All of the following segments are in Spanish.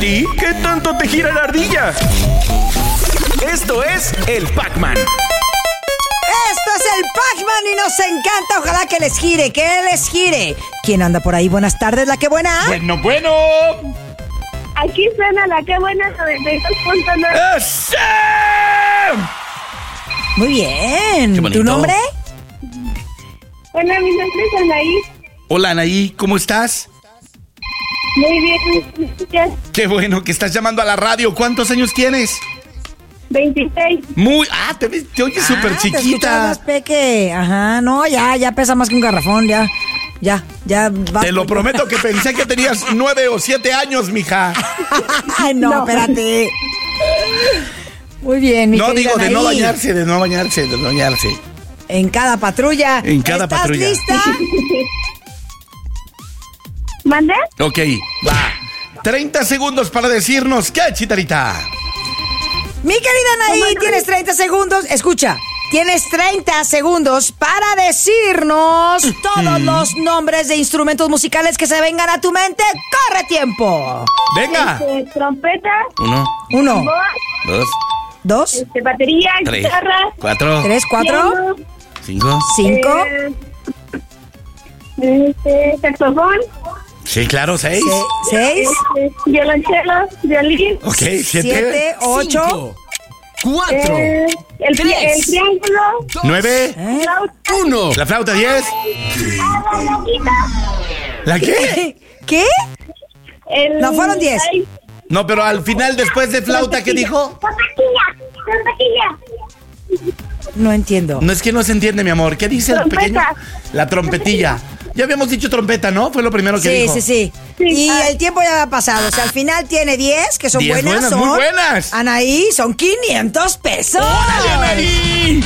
ti? ¿Qué tanto te gira la ardilla? Esto es el Pac-Man. Esto es el Pac-Man y nos encanta. Ojalá que les gire, ¿Quién anda por ahí? Buenas tardes, ¿la que buena? Bueno. Aquí suena la que buena 92.9. ¡Sí! Muy bien. Qué bonito. ¿Tu nombre? Hola, mi nombre es Anaí. Hola, Anaí, ¿cómo estás? Muy bien, gracias. Qué bueno que estás llamando a la radio. ¿Cuántos años tienes? 26. Te oyes súper Te escuchas chiquita. más peque. Ajá, no, ya pesa más que un garrafón, ya. Te lo prometo que pensé que tenías 9 o 7 años, mija. Ay, no, espérate. Muy bien, mi No, querida digo, de no Anaí. bañarse. En cada patrulla. En cada patrulla. ¿Estás lista? ¿Mande? Ok, va. 30 segundos para decirnos qué, Chitarita. Mi querida Anaí, tienes 30 segundos. Escucha, tienes 30 segundos para decirnos todos los nombres de instrumentos musicales que se vengan a tu mente. ¡Corre tiempo! Venga. Trompeta, 1, Uno, voz, 2, 2, batería, 3, guitarra, 4, 3, 4, piano, 5. 5, saxofón, Sí, claro, 6. 6, violonchelo, violín, Ok, 7. 7, 8, 4, el Tres. triángulo, 9. flauta, 1. La flauta, 10. la quita, ¿La qué? ¿Qué? el... No, fueron 10. ay, No, pero al final, después de flauta, ¿qué dijo? trompetilla. No entiendo. No es que no se entiende, mi amor. ¿Qué dice el Trompeta. pequeño? La trompetilla. Ya habíamos dicho trompeta, ¿no? Fue lo primero que dijo. Sí. Sí, Y ah. el tiempo ya ha pasado. O sea, al final tiene 10, que son 10 buenas. buenas, muy buenas. Anaí, son 500 pesos. ¡Órale, Anaí!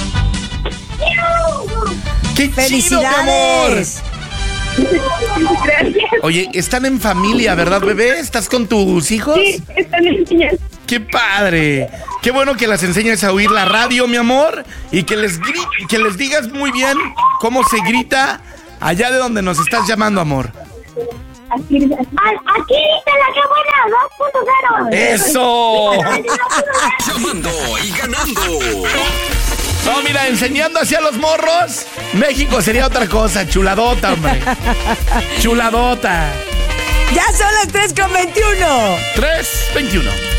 ¡Qué chido, mi amor! ¡Felicidades! Gracias. Oye, están en familia, ¿verdad, bebé? ¿Estás con tus hijos? Sí, están niñas. ¡Qué padre! Qué bueno que las enseñes a oír la radio, mi amor, y que les digas muy bien cómo se grita allá de donde nos estás llamando, amor. Aquí dice la que buena 2.0. ¡Eso! Llamando y ganando. No, mira, enseñando hacia los morros, México sería otra cosa. Chuladota, hombre. Chuladota. Ya son las 3:21. 3:21.